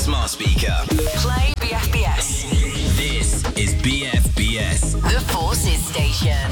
smart speaker. Play BFBS. This is BFBS. The Forces Station.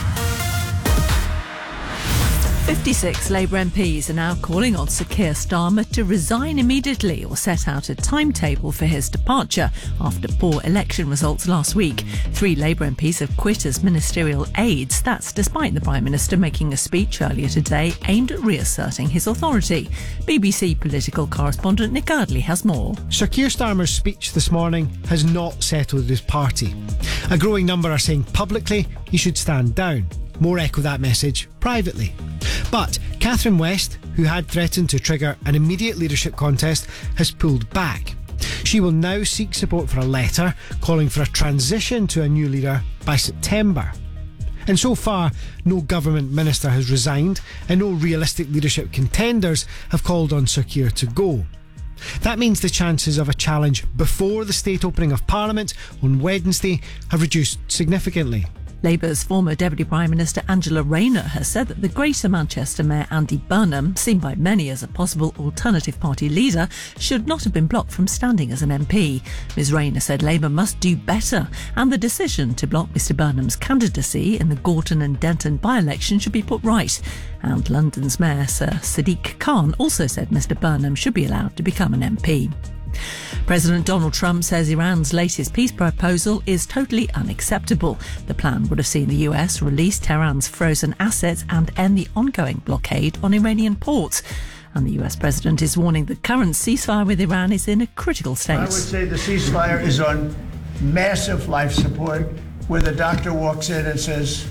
56 Labour MPs are now calling on Sir Keir Starmer to resign immediately or set out a timetable for his departure after poor election results last week. 3 Labour MPs have quit as ministerial aides. That's despite the Prime Minister making a speech earlier today aimed at reasserting his authority. BBC political correspondent Nick Ardley has more. Sir Keir Starmer's speech this morning has not settled his party. A growing number are saying publicly he should stand down. More echo that message privately. But Catherine West, who had threatened to trigger an immediate leadership contest, has pulled back. She will now seek support for a letter calling for a transition to a new leader by September. And so far, no government minister has resigned and no realistic leadership contenders have called on Sir Keir to go. That means the chances of a challenge before the state opening of Parliament on Wednesday have reduced significantly. Labour's former Deputy Prime Minister Angela Rayner has said that the Greater Manchester Mayor Andy Burnham, seen by many as a possible Alternative Party leader, should not have been blocked from standing as an MP. Ms Rayner said Labour must do better, and the decision to block Mr Burnham's candidacy in the Gorton and Denton by-election should be put right. And London's Mayor Sir Sadiq Khan also said Mr Burnham should be allowed to become an MP. President Donald Trump says Iran's latest peace proposal is totally unacceptable. The plan would have seen the US release Tehran's frozen assets and end the ongoing blockade on Iranian ports. And the US president is warning the current ceasefire with Iran is in a critical state. I would say the ceasefire is on massive life support, where the doctor walks in and says,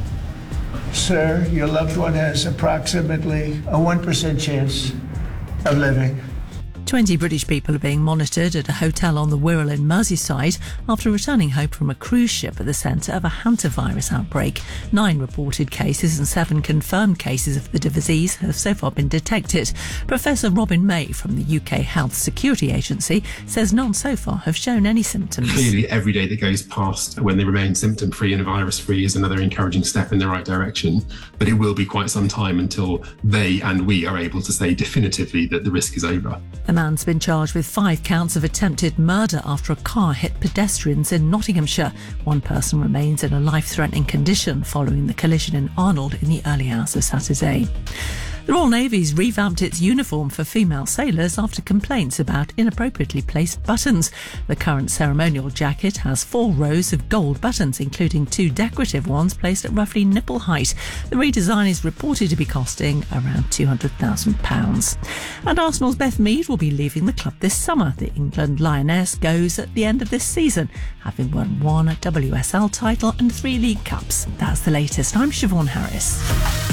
"Sir, your loved one has approximately a 1% chance of living." 20 British people are being monitored at a hotel on the Wirral in Merseyside after returning home from a cruise ship at the centre of a hantavirus outbreak. 9 reported cases and 7 confirmed cases of the disease have so far been detected. Professor Robin May from the UK Health Security Agency says none so far have shown any symptoms. Clearly, every day that goes past when they remain symptom-free and virus-free is another encouraging step in the right direction. But it will be quite some time until they and we are able to say definitively that the risk is over. The man's been charged with 5 counts of attempted murder after a car hit pedestrians in Nottinghamshire. 1 person remains in a life-threatening condition following the collision in Arnold in the early hours of Saturday. The Royal Navy's revamped its uniform for female sailors after complaints about inappropriately placed buttons. The current ceremonial jacket has 4 rows of gold buttons, including 2 decorative ones placed at roughly nipple height. The redesign is reported to be costing around £200,000. And Arsenal's Beth Mead will be leaving the club this summer. The England Lioness goes at the end of this season, having won 1 WSL title and 3 League Cups. That's the latest. I'm Siobhan Harris.